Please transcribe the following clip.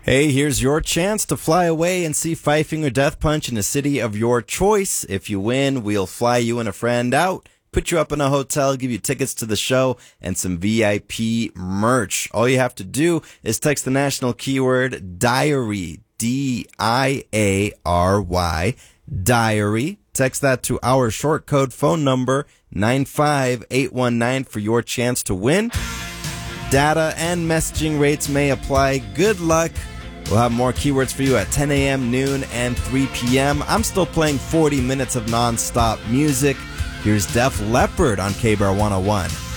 Hey, here's your chance to fly away and see Fifing or Death Punch in a city of your choice. If you win, we'll fly you and a friend out, put you up in a hotel, give you tickets to the show, and some VIP merch. All you have to do is text the national keyword DIARY, D-I-A-R-Y, DIARY. Text that to our short code phone number 95819 for your chance to win. Data and messaging rates may apply. Good luck. We'll have more keywords for you at 10 a.m., noon, and 3 p.m. I'm still playing 40 minutes of non-stop music. Here's Def Leppard on KBAR 101.